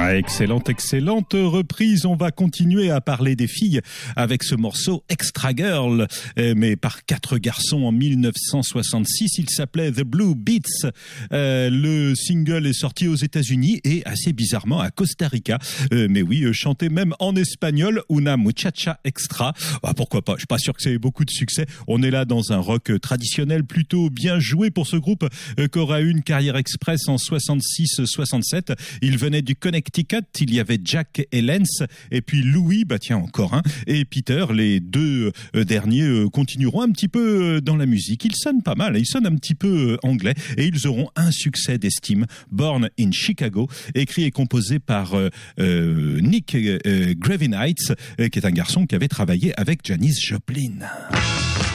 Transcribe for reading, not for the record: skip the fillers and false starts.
Excellente reprise. On va continuer à parler des filles avec ce morceau Extra Girl, mais par 4 garçons en 1966. Il s'appelait The Blue Beats. Le single est sorti aux États-Unis et assez bizarrement à Costa Rica. Mais oui, chanté même en espagnol, Una Muchacha Extra. Ah, pourquoi pas? Je suis pas sûr que c'est beaucoup de succès. On est là dans un rock traditionnel plutôt bien joué pour ce groupe qui aura eu une carrière express en 66-67. Il venait du Connecticut. Il y avait Jack et Lance, et puis Louis, encore un, et Peter. Les deux derniers continueront un petit peu dans la musique. Ils sonnent pas mal, ils sonnent un petit peu anglais, et ils auront un succès d'estime, Born in Chicago, écrit et composé par Nick Gravenites, qui est un garçon qui avait travaillé avec Janis Joplin.